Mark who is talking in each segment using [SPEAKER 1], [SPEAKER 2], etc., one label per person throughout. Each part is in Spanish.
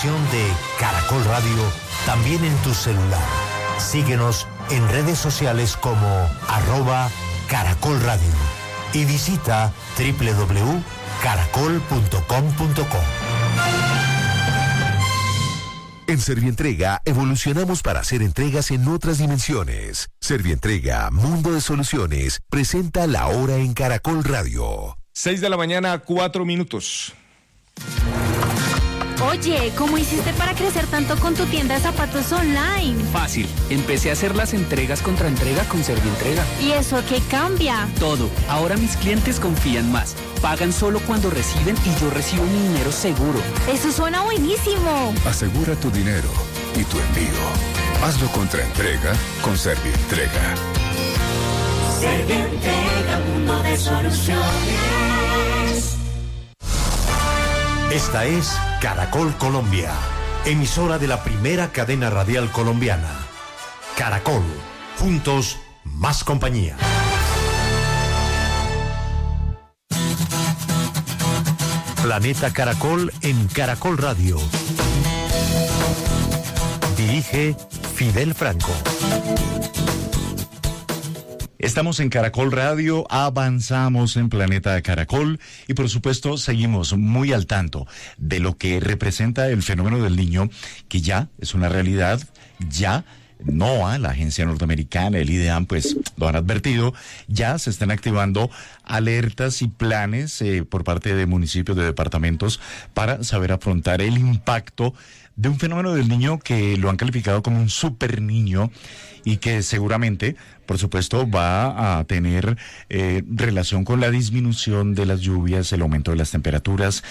[SPEAKER 1] programación de Caracol Radio también en tu celular. Síguenos en redes sociales como @Caracol Radio y visita www.caracol.com.co.
[SPEAKER 2] En Servientrega evolucionamos para hacer entregas en otras dimensiones. Servientrega, Mundo de Soluciones, presenta La Hora en Caracol Radio.
[SPEAKER 3] 6:04 a.m.
[SPEAKER 4] Oye, ¿cómo hiciste para crecer tanto con tu tienda de zapatos online?
[SPEAKER 5] Fácil, empecé a hacer las entregas contra entrega con Servientrega.
[SPEAKER 4] ¿Y eso qué cambia?
[SPEAKER 5] Todo, ahora mis clientes confían más. Pagan solo cuando reciben y yo recibo mi dinero seguro.
[SPEAKER 4] ¡Eso suena buenísimo!
[SPEAKER 6] Asegura tu dinero y tu envío. Hazlo contra entrega con Servientrega.
[SPEAKER 7] Servientrega, Mundo de Soluciones.
[SPEAKER 1] Esta es Caracol Colombia, emisora de la primera cadena radial colombiana. Caracol, juntos, más compañía. Planeta Caracol en Caracol Radio. Dirige Fidel Franco.
[SPEAKER 8] Estamos en Caracol Radio, avanzamos en Planeta Caracol y por supuesto seguimos muy al tanto de lo que representa el fenómeno del niño, que ya es una realidad, ya NOAA, la agencia norteamericana, el IDEAM, pues lo han advertido, ya se están activando alertas y planes por parte de municipios, de departamentos, para saber afrontar el impacto de un fenómeno del niño que lo han calificado como un super niño y que seguramente, por supuesto, va a tener relación con la disminución de las lluvias, el aumento de las temperaturas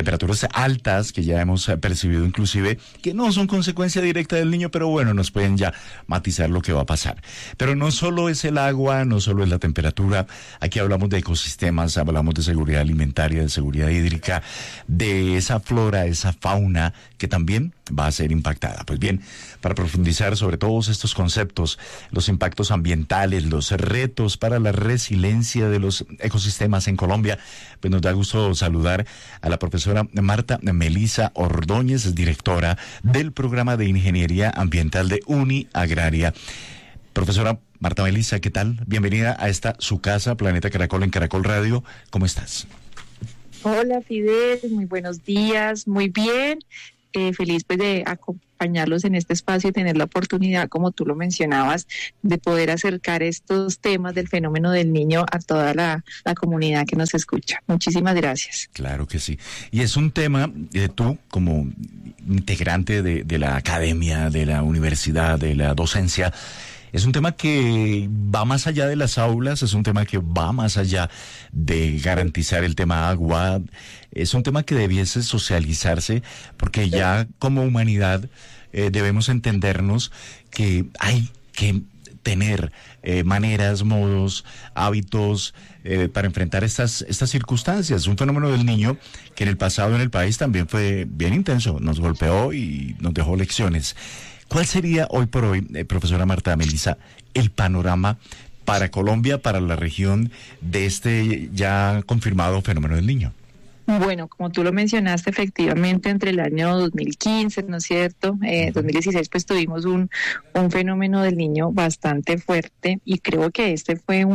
[SPEAKER 8] altas que ya hemos percibido inclusive, que no son consecuencia directa del niño, pero bueno, nos pueden ya matizar lo que va a pasar. Pero no solo es el agua, no solo es la temperatura, aquí hablamos de ecosistemas, hablamos de seguridad alimentaria, de seguridad hídrica, de esa flora, esa fauna que también va a ser impactada. Pues bien, para profundizar sobre todos estos conceptos, los impactos ambientales, los retos para la resiliencia de los ecosistemas en Colombia, pues nos da gusto saludar a la profesora Marta Melisa Ordóñez, es directora del programa de Ingeniería Ambiental de UniAgraria. Profesora Marta Melisa, ¿qué tal? Bienvenida a esta su casa, Planeta Caracol en Caracol Radio. ¿Cómo estás?
[SPEAKER 9] Hola Fidel, muy buenos días, muy bien. Feliz pues de acompañarlos en este espacio y tener la oportunidad, como tú lo mencionabas, de poder acercar estos temas del fenómeno del niño a toda la comunidad que nos escucha. Muchísimas gracias.
[SPEAKER 8] Claro que sí. Y es un tema, tú como integrante de la academia, de la universidad, de la docencia, es un tema que va más allá de las aulas, es un tema que va más allá de garantizar el tema agua, es un tema que debiese socializarse, porque ya como humanidad debemos entendernos que hay que tener maneras, modos, hábitos para enfrentar estas circunstancias. Un fenómeno del niño que en el pasado en el país también fue bien intenso, nos golpeó y nos dejó lecciones. ¿Cuál sería hoy por hoy, profesora Marta Melisa, el panorama para Colombia, para la región de este ya confirmado fenómeno del niño?
[SPEAKER 9] Bueno, como tú lo mencionaste, efectivamente, entre el año 2015, ¿no es cierto? 2016, pues tuvimos un fenómeno del niño bastante fuerte y creo que este fue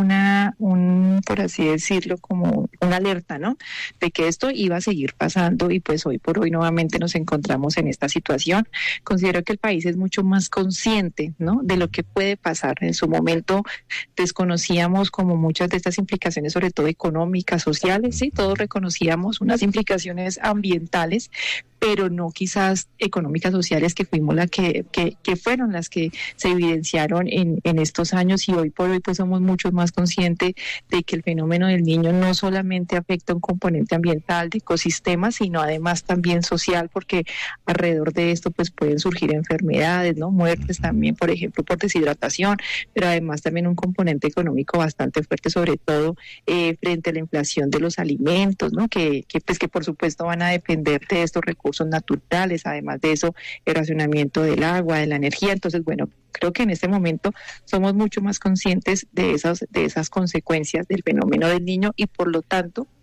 [SPEAKER 9] por así decirlo, como una alerta, ¿no? De que esto iba a seguir pasando y pues hoy por hoy nuevamente nos encontramos en esta situación. Considero que el país es mucho más consciente, ¿no? De lo que puede pasar. En su momento desconocíamos como muchas de estas implicaciones, sobre todo económicas, sociales, ¿sí? Todos reconocíamos unas implicaciones ambientales, pero no quizás económicas, sociales, que fuimos que fueron las que se evidenciaron en estos años, y hoy por hoy pues somos mucho más conscientes de que el fenómeno del niño no solamente afecta un componente ambiental, de ecosistemas, sino además también social, porque alrededor de esto pues pueden surgir enfermedades, ¿no? Muertes también, por ejemplo, por deshidratación, pero además también un componente económico bastante fuerte, sobre todo frente a la inflación de los alimentos, ¿no? Que por supuesto van a depender de estos recursos naturales, además de eso, el racionamiento del agua, de la energía. Entonces, bueno, creo que en este momento somos mucho más conscientes de esas consecuencias del fenómeno del niño, y por lo tanto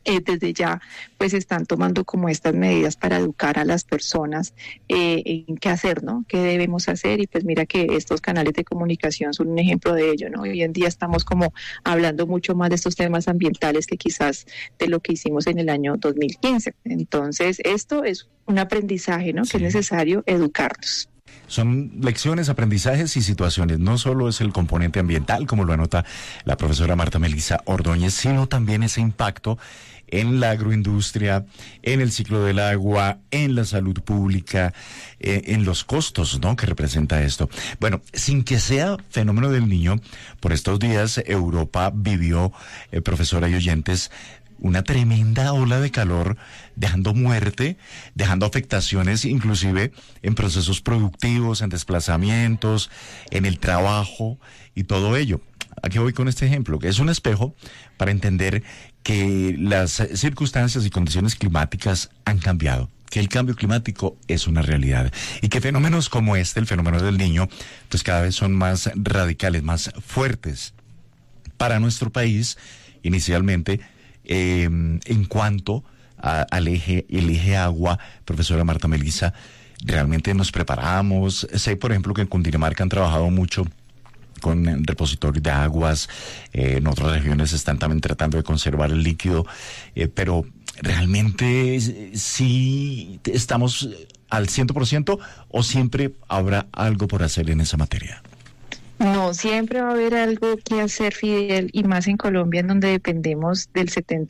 [SPEAKER 9] desde ya pues están tomando como estas medidas para educar a las personas en qué hacer, ¿no? Qué debemos hacer, y pues mira que estos canales de comunicación son un ejemplo de ello, ¿no? Hoy en día estamos como hablando mucho más de estos temas ambientales que quizás de lo que hicimos en el año 2015. Entonces esto es un aprendizaje, ¿no? Que es necesario educarnos.
[SPEAKER 8] Son lecciones, aprendizajes y situaciones. No solo es el componente ambiental, como lo anota la profesora Marta Melisa Ordóñez, sino también ese impacto en la agroindustria, en el ciclo del agua, en la salud pública, en los costos, ¿no?, que representa esto. Bueno, sin que sea fenómeno del Niño, por estos días Europa vivió, profesora y oyentes, una tremenda ola de calor, dejando muerte, dejando afectaciones inclusive en procesos productivos, en desplazamientos, en el trabajo y todo ello. Aquí voy con este ejemplo, que es un espejo para entender que las circunstancias y condiciones climáticas han cambiado, que el cambio climático es una realidad y que fenómenos como este, el fenómeno del Niño, pues cada vez son más radicales, más fuertes para nuestro país. Inicialmente, en cuanto el eje agua, profesora Marta Melisa, realmente nos preparamos. Sé, por ejemplo, que en Cundinamarca han trabajado mucho con repositorios de aguas, en otras regiones están también tratando de conservar el líquido, pero realmente sí estamos al 100% o siempre habrá algo por hacer en esa materia.
[SPEAKER 9] No, siempre va a haber algo que hacer, Fidel, y más en Colombia, en donde dependemos del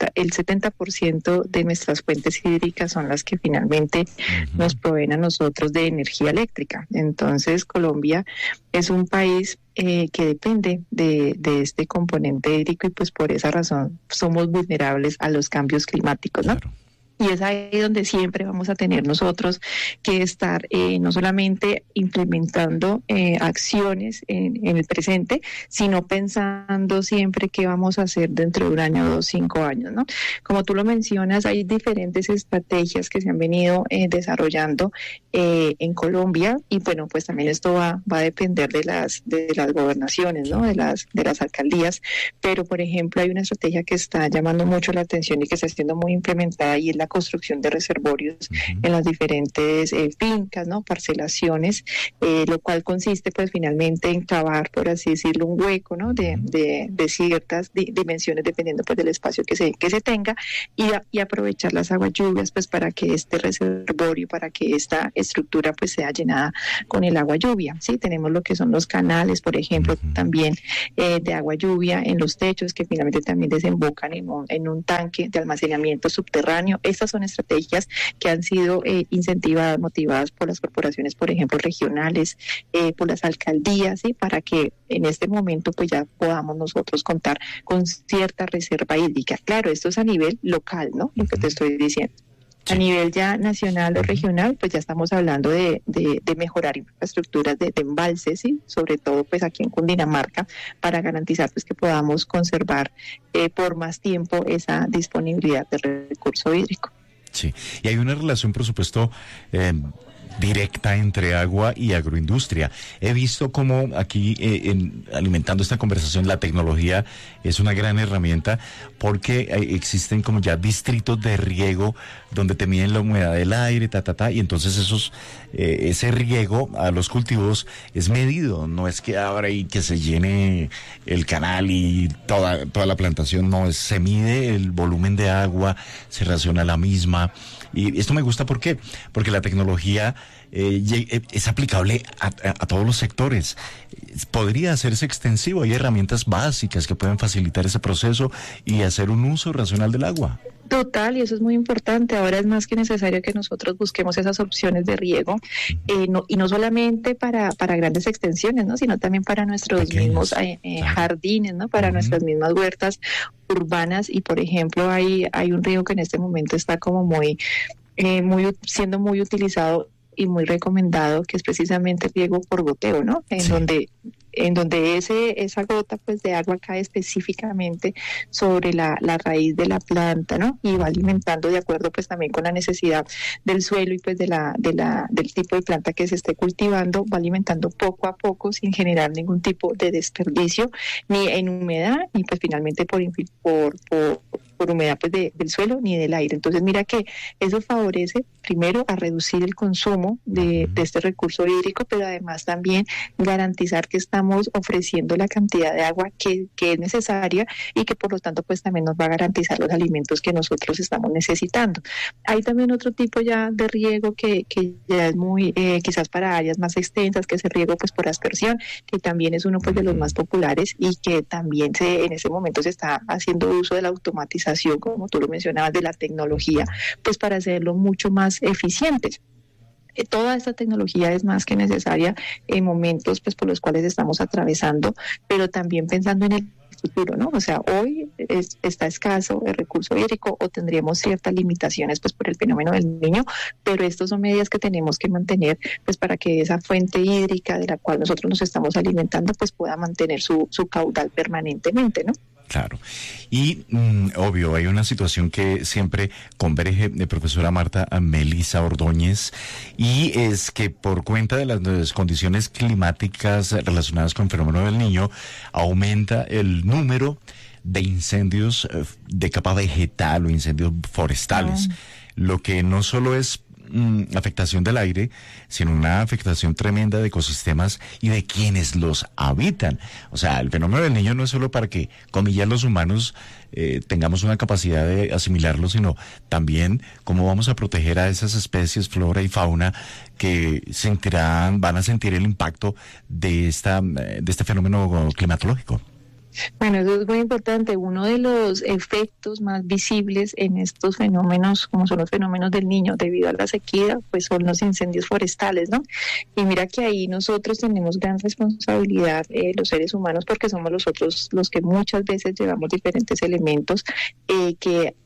[SPEAKER 9] 70% de nuestras fuentes hídricas son las que finalmente nos proveen a nosotros de energía eléctrica. Entonces, Colombia es un país que depende de este componente hídrico, y pues por esa razón somos vulnerables a los cambios climáticos, ¿no? Claro. Y es ahí donde siempre vamos a tener nosotros que estar no solamente implementando acciones en el presente, sino pensando siempre qué vamos a hacer dentro de 1 año, 2, 5 años, ¿no? Como tú lo mencionas, hay diferentes estrategias que se han venido desarrollando en Colombia, y bueno, pues también esto va a depender de las gobernaciones, ¿no? De las alcaldías, pero por ejemplo hay una estrategia que está llamando mucho la atención y que está siendo muy implementada, y es la construcción de reservorios en las diferentes fincas, ¿no? Parcelaciones, lo cual consiste pues finalmente en cavar, por así decirlo, un hueco, ¿no? de ciertas dimensiones dependiendo pues del espacio que se tenga, y aprovechar las aguas lluvias pues para que este reservorio, para que esta estructura pues sea llenada con el agua lluvia, ¿sí? Tenemos lo que son los canales, por ejemplo, también de agua lluvia en los techos, que finalmente también desembocan en un tanque de almacenamiento subterráneo. Estas son estrategias que han sido incentivadas, motivadas por las corporaciones, por ejemplo, regionales, por las alcaldías, ¿sí? Para que en este momento pues ya podamos nosotros contar con cierta reserva hídrica. Claro, esto es a nivel local, ¿no? Lo que te estoy diciendo. A nivel ya nacional o regional, pues ya estamos hablando de mejorar infraestructuras de embalses, ¿sí? Sobre todo pues aquí en Cundinamarca, para garantizar pues que podamos conservar por más tiempo esa disponibilidad de recurso hídrico.
[SPEAKER 8] Sí, y hay una relación, por supuesto, directa entre agua y agroindustria. He visto cómo aquí, alimentando esta conversación, la tecnología es una gran herramienta, porque existen como ya distritos de riego donde te miden la humedad del aire, y entonces ese riego a los cultivos es medido, no es que abra y que se llene el canal y toda la plantación, no, se mide el volumen de agua, se raciona la misma. Y esto me gusta, ¿por qué? Porque la tecnología es aplicable a todos los sectores. Podría hacerse extensivo, hay herramientas básicas que pueden facilitar ese proceso y hacer un uso racional del agua.
[SPEAKER 9] Total, y eso es muy importante. Ahora es más que necesario que nosotros busquemos esas opciones de riego, y no solamente para grandes extensiones, ¿no? Sino también para nuestros mismos jardines, ¿no? Para nuestras mismas huertas urbanas. Y por ejemplo hay un riego que en este momento está como siendo muy utilizado y muy recomendado, que es precisamente el riego por goteo, ¿no? En donde esa gota pues de agua cae específicamente sobre la raíz de la planta, ¿no? Y va alimentando de acuerdo pues también con la necesidad del suelo y pues del tipo de planta que se esté cultivando, va alimentando poco a poco sin generar ningún tipo de desperdicio, ni en humedad, ni pues finalmente por por humedad pues del suelo ni del aire. Entonces mira que eso favorece primero a reducir el consumo de este recurso hídrico, pero además también garantizar que estamos ofreciendo la cantidad de agua que es necesaria y que por lo tanto pues también nos va a garantizar los alimentos que nosotros estamos necesitando. Hay también otro tipo ya de riego que ya es muy quizás para áreas más extensas, que es el riego pues por aspersión, que también es uno pues de los más populares y que también en ese momento se está haciendo uso de la automatización, como tú lo mencionabas, de la tecnología, pues para hacerlo mucho más eficientes. Toda esta tecnología es más que necesaria en momentos pues por los cuales estamos atravesando, pero también pensando en el futuro, ¿no? O sea, hoy está escaso el recurso hídrico o tendríamos ciertas limitaciones pues por el fenómeno del Niño, pero estas son medidas que tenemos que mantener pues para que esa fuente hídrica de la cual nosotros nos estamos alimentando pues pueda mantener su caudal permanentemente, ¿no?
[SPEAKER 8] Claro. Y obvio, hay una situación que siempre converge de profesora Marta Melisa Ordóñez, y es que por cuenta de las condiciones climáticas relacionadas con el fenómeno del Niño, aumenta el número de incendios de capa vegetal o incendios forestales, lo que no solo es afectación del aire, sino una afectación tremenda de ecosistemas y de quienes los habitan. O sea, el fenómeno del Niño no es solo para que, comillas, los humanos tengamos una capacidad de asimilarlo, sino también cómo vamos a proteger a esas especies, flora y fauna, que van a sentir el impacto de este fenómeno climatológico.
[SPEAKER 9] Bueno, eso es muy importante. Uno de los efectos más visibles en estos fenómenos, como son los fenómenos del Niño debido a la sequía, pues son los incendios forestales, ¿no? Y mira que ahí nosotros tenemos gran responsabilidad, los seres humanos, porque somos nosotros los que muchas veces llevamos diferentes elementos que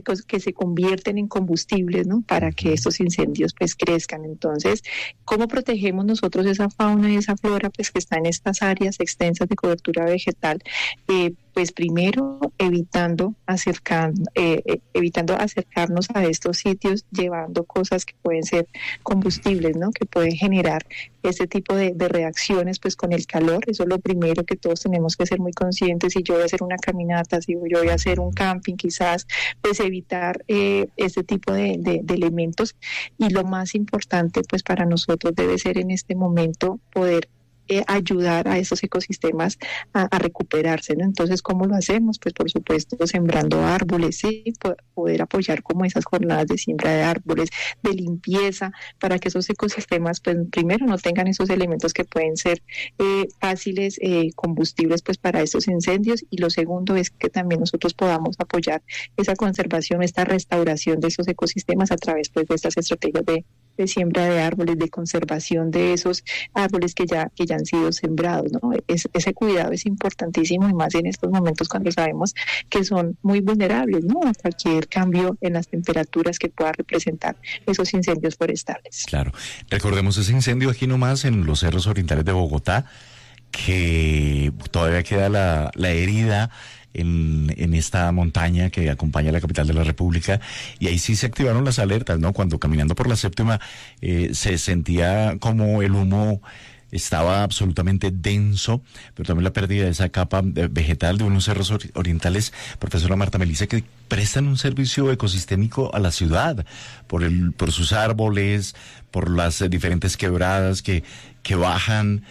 [SPEAKER 9] se convierten en combustibles, ¿no? Para que estos incendios pues crezcan. Entonces, ¿cómo protegemos nosotros esa fauna y esa flora pues que está en estas áreas extensas de cobertura vegetal? Pues primero evitando acercarnos a estos sitios, llevando cosas que pueden ser combustibles, ¿no? Que pueden generar este tipo de reacciones pues con el calor. Eso es lo primero que todos tenemos que ser muy conscientes. Si yo voy a hacer una caminata, si yo voy a hacer un camping quizás, pues evitar este tipo de elementos. Y lo más importante pues para nosotros debe ser en este momento poder ayudar a esos ecosistemas a recuperarse, ¿no? Entonces, ¿cómo lo hacemos? Pues por supuesto sembrando árboles, sí, poder apoyar como esas jornadas de siembra de árboles, de limpieza, para que esos ecosistemas pues primero no tengan esos elementos que pueden ser fáciles combustibles pues para estos incendios, y lo segundo es que también nosotros podamos apoyar esa conservación, esta restauración de esos ecosistemas a través pues de estas estrategias de siembra de árboles, de conservación de esos árboles que ya han sido sembrados, ¿no? Ese cuidado es importantísimo, y más en estos momentos cuando sabemos que son muy vulnerables, ¿no? A cualquier cambio en las temperaturas que pueda representar esos incendios forestales.
[SPEAKER 8] Claro. Recordemos ese incendio aquí nomás en los cerros orientales de Bogotá, que todavía queda la herida en esta montaña que acompaña a la capital de la República, y ahí sí se activaron las alertas, ¿no? Cuando caminando por la séptima se sentía como el humo estaba absolutamente denso, pero también la pérdida de esa capa vegetal de unos cerros orientales, profesora Marta Melisa, que prestan un servicio ecosistémico a la ciudad por sus árboles, por las diferentes quebradas que bajan.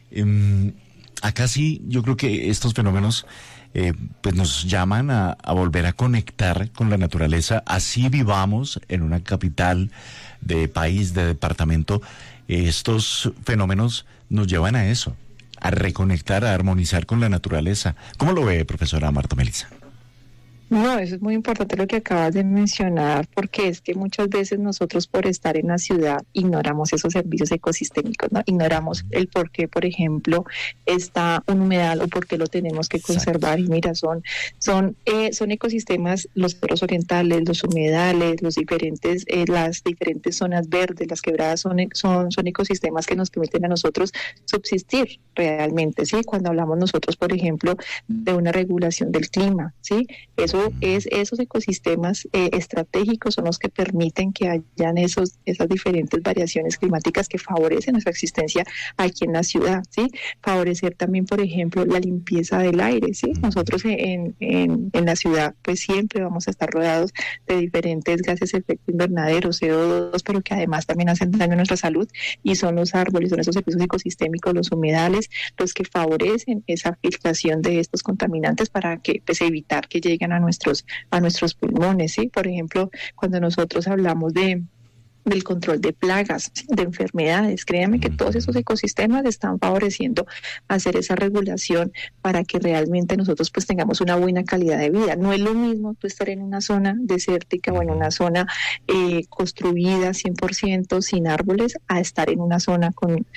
[SPEAKER 8] Acá sí, yo creo que estos fenómenos pues nos llaman a volver a conectar con la naturaleza, así vivamos en una capital de país, de departamento. Estos fenómenos nos llevan a eso, a reconectar, a armonizar con la naturaleza. ¿Cómo lo ve, profesora Marta Melisa?
[SPEAKER 9] No, eso es muy importante lo que acabas de mencionar, porque es que muchas veces nosotros por estar en la ciudad ignoramos esos servicios ecosistémicos, ¿no? Ignoramos el por qué, por ejemplo, está un humedal o por qué lo tenemos que conservar. Y mira, son ecosistemas, los cerros orientales, los humedales, las diferentes zonas verdes, las quebradas son ecosistemas que nos permiten a nosotros subsistir realmente, ¿sí? Cuando hablamos nosotros, por ejemplo, de una regulación del clima, ¿sí? Eso pero esos ecosistemas estratégicos son los que permiten que hayan esas diferentes variaciones climáticas que favorecen nuestra existencia aquí en la ciudad, ¿sí? Favorecer también, por ejemplo, la limpieza del aire, ¿sí? Nosotros en la ciudad pues siempre vamos a estar rodeados de diferentes gases de efecto invernadero, CO2, pero que además también hacen daño a nuestra salud, y son los árboles, son esos recursos ecosistémicos, los humedales, los que favorecen esa filtración de estos contaminantes para que pues evitar que lleguen a nuestros pulmones, ¿sí? Por ejemplo, cuando nosotros hablamos del control de plagas, de enfermedades, créanme que todos esos ecosistemas están favoreciendo hacer esa regulación para que realmente nosotros pues tengamos una buena calidad de vida. No es lo mismo tú estar en una zona desértica o en una zona construida 100% sin árboles, a estar en una zona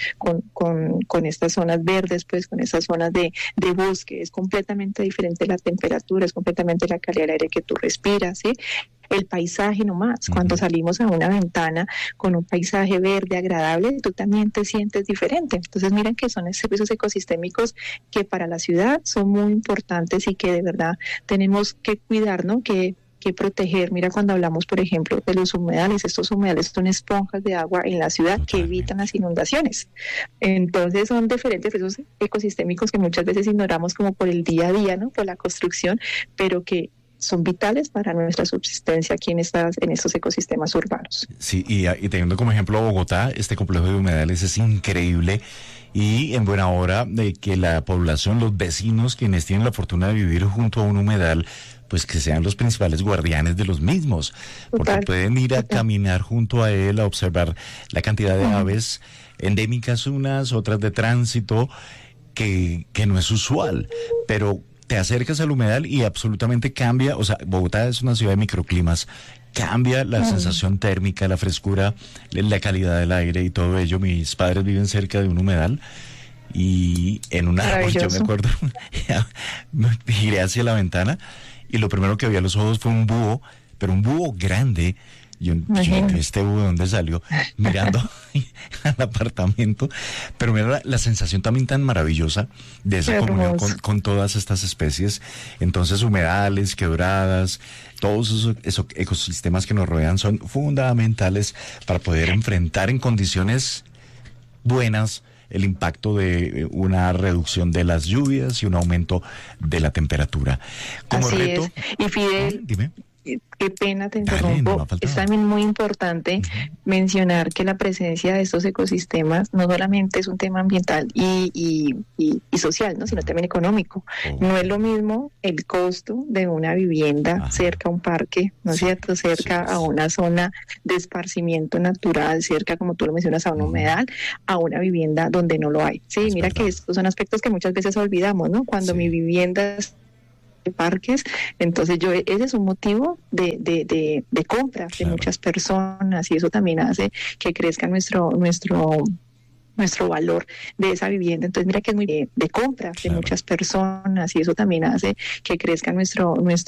[SPEAKER 9] con estas zonas verdes, pues con estas zonas de bosque. Es completamente diferente la temperatura, es completamente la calidad del aire que tú respiras, ¿sí? El paisaje nomás, cuando salimos a una ventana con un paisaje verde agradable, tú también te sientes diferente. Entonces miren que son servicios ecosistémicos que para la ciudad son muy importantes y que de verdad tenemos que cuidar, ¿no? Que proteger. Mira, cuando hablamos, por ejemplo, de los humedales, estos humedales son esponjas de agua en la ciudad que evitan las inundaciones. Entonces son diferentes esos ecosistémicos que muchas veces ignoramos como por el día a día, ¿no? Por la construcción, pero que son vitales para nuestra subsistencia aquí en estos ecosistemas urbanos.
[SPEAKER 8] Sí, y teniendo como ejemplo Bogotá, este complejo de humedales es increíble, y en buena hora de que la población, los vecinos, quienes tienen la fortuna de vivir junto a un humedal, pues que sean los principales guardianes de los mismos, porque pueden ir a caminar junto a él, a observar la cantidad de aves endémicas unas, otras de tránsito, que no es usual, pero te acercas al humedal y absolutamente cambia. O sea, Bogotá es una ciudad de microclimas, cambia la sensación térmica, la frescura, la calidad del aire y todo ello. Mis padres viven cerca de un humedal y en un árbol, yo me acuerdo, giré hacia la ventana y lo primero que vi a los ojos fue un búho, pero un búho grande. Yo este búho, ¿de dónde salió? Mirando al apartamento, pero mira la sensación también tan maravillosa de esa comunión con todas estas especies. Entonces, humedales, quebradas, todos esos ecosistemas que nos rodean son fundamentales para poder enfrentar en condiciones buenas el impacto de una reducción de las lluvias y un aumento de la temperatura. Como
[SPEAKER 9] así
[SPEAKER 8] reto,
[SPEAKER 9] es. Y Fidel,
[SPEAKER 8] dime.
[SPEAKER 9] Qué pena, te interrumpo.
[SPEAKER 8] No,
[SPEAKER 9] es también muy importante mencionar que la presencia de estos ecosistemas no solamente es un tema ambiental y social, ¿no? Sino también económico. No es lo mismo el costo de una vivienda cerca a un parque, ¿no es cierto? Cerca a una zona de esparcimiento natural, cerca, como tú lo mencionas, a un humedal, a una vivienda donde no lo hay. Sí, mira que estos son aspectos que muchas veces olvidamos, ¿no? Cuando mi vivienda es parques, entonces ese es un motivo de compra de muchas personas, y eso también hace que crezca nuestro valor de esa vivienda. Entonces mira que es muy de compra de muchas personas, y eso también hace que crezca nuestro